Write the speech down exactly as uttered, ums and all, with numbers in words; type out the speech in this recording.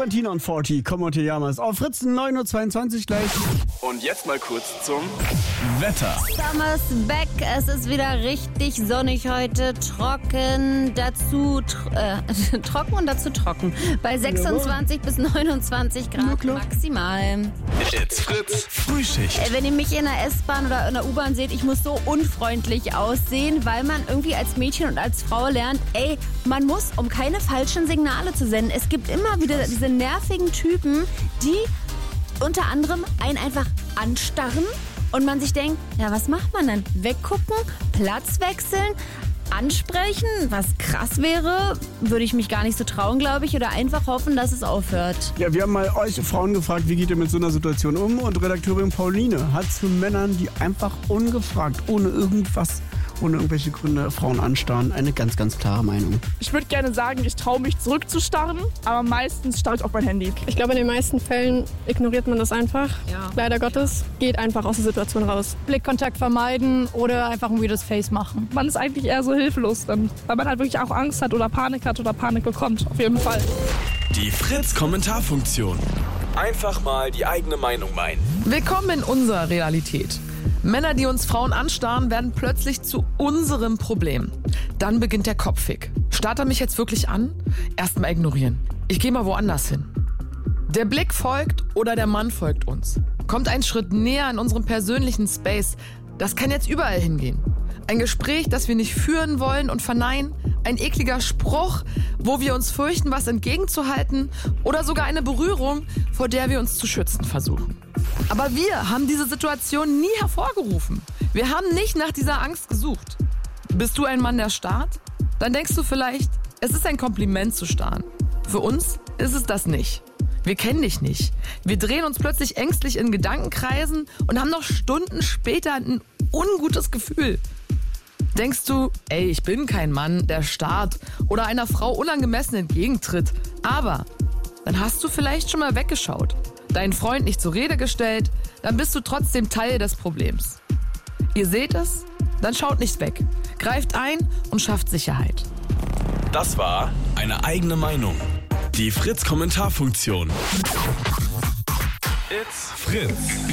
Valentina und Forty, Como te llamas. Auf Fritz neun Uhr zweiundzwanzig gleich. Und jetzt mal kurz zum Wetter. Summer's back. Es ist wieder richtig sonnig heute. Trocken, dazu tr- äh, trocken und dazu trocken. Bei sechsundzwanzig bis neunundzwanzig Grad maximal. It's Fritz Frühschicht. Äh, Wenn ihr mich in der S-Bahn oder in der U-Bahn seht, ich muss so unfreundlich aussehen, weil man irgendwie als Mädchen und als Frau lernt, ey, man muss, um keine falschen Signale zu senden. Es gibt immer wieder diese nervigen Typen, die unter anderem einen einfach anstarren und man sich denkt, ja, was macht man dann? Weggucken, Platz wechseln, ansprechen, was krass wäre, würde ich mich gar nicht so trauen, glaube ich, oder einfach hoffen, dass es aufhört. Ja, wir haben mal euch Frauen gefragt, wie geht ihr mit so einer Situation um? Und Redakteurin Pauline hat zu Männern, die einfach ungefragt, ohne irgendwas, ohne irgendwelche Gründe Frauen anstarren, eine ganz, ganz klare Meinung. Ich würde gerne sagen, ich traue mich zurückzustarren, aber meistens starre ich auf mein Handy. Ich glaube, in den meisten Fällen ignoriert man das einfach. Ja. Leider Gottes. Geht einfach aus der Situation raus. Blickkontakt vermeiden oder einfach ein weirdes Face machen. Man ist eigentlich eher so hilflos dann, weil man halt wirklich auch Angst hat oder Panik hat oder Panik bekommt, auf jeden Fall. Die Fritz-Kommentarfunktion. Einfach mal die eigene Meinung meinen. Willkommen in unserer Realität. Männer, die uns Frauen anstarren, werden plötzlich zu unserem Problem. Dann beginnt der Kopffick. Starrt er mich jetzt wirklich an? Erstmal ignorieren. Ich gehe mal woanders hin. Der Blick folgt oder der Mann folgt uns. Kommt ein Schritt näher in unserem persönlichen Space. Das kann jetzt überall hingehen. Ein Gespräch, das wir nicht führen wollen und verneinen. Ein ekliger Spruch, wo wir uns fürchten, was entgegenzuhalten. Oder sogar eine Berührung, vor der wir uns zu schützen versuchen. Aber wir haben diese Situation nie hervorgerufen. Wir haben nicht nach dieser Angst gesucht. Bist du ein Mann, der starrt? Dann denkst du vielleicht, es ist ein Kompliment zu starren. Für uns ist es das nicht. Wir kennen dich nicht. Wir drehen uns plötzlich ängstlich in Gedankenkreisen und haben noch Stunden später ein ungutes Gefühl. Denkst du, ey, ich bin kein Mann, der starrt oder einer Frau unangemessen entgegentritt. Aber dann hast du vielleicht schon mal weggeschaut, deinen Freund nicht zur Rede gestellt, dann bist du trotzdem Teil des Problems. Ihr seht es? Dann schaut nicht weg. Greift ein und schafft Sicherheit. Das war eine eigene Meinung. Die Fritz-Kommentarfunktion. It's Fritz.